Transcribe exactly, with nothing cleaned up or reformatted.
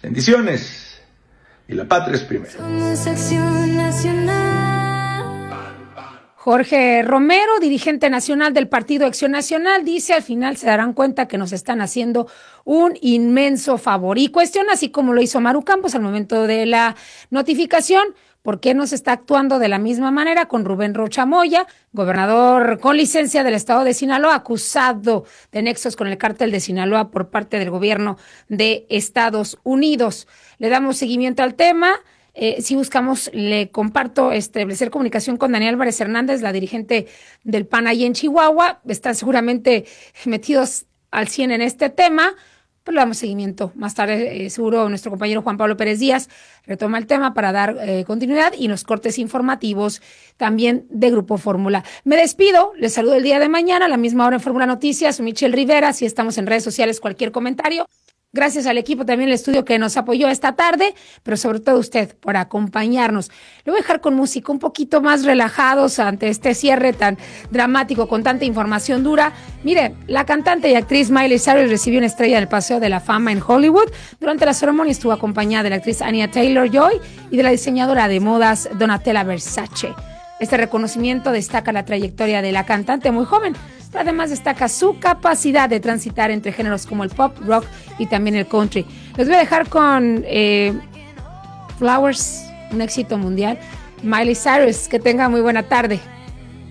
Bendiciones. Y la patria es primero. Somos Acción Nacional. Jorge Romero, dirigente nacional del Partido Acción Nacional, dice: al final se darán cuenta que nos están haciendo un inmenso favor. Y cuestiona, así como lo hizo Maru Campos al momento de la notificación, ¿por qué no se está actuando de la misma manera con Rubén Rocha Moya, gobernador con licencia del estado de Sinaloa, acusado de nexos con el cártel de Sinaloa por parte del gobierno de Estados Unidos? Le damos seguimiento al tema. Eh, si buscamos, le comparto, establecer comunicación con Daniel Álvarez Hernández, la dirigente del P A N ahí en Chihuahua. Están seguramente metidos al cien en este tema, pero le damos seguimiento. Más tarde, eh, seguro, nuestro compañero Juan Pablo Pérez Díaz retoma el tema para dar eh, continuidad y los cortes informativos también de Grupo Fórmula. Me despido, les saludo el día de mañana a la misma hora en Fórmula Noticias. Michelle Rivera, si estamos en redes sociales, cualquier comentario. Gracias al equipo también del estudio que nos apoyó esta tarde, pero sobre todo usted por acompañarnos. Le voy a dejar con música un poquito más relajados ante este cierre tan dramático con tanta información dura. Mire, la cantante y actriz Miley Cyrus recibió una estrella del Paseo de la Fama en Hollywood. Durante la ceremonia estuvo acompañada de la actriz Anya Taylor-Joy y de la diseñadora de modas Donatella Versace. Este reconocimiento destaca la trayectoria de la cantante muy joven, pero además destaca su capacidad de transitar entre géneros como el pop, rock y también el country. Les voy a dejar con eh, Flowers, un éxito mundial. Miley Cyrus, que tenga muy buena tarde.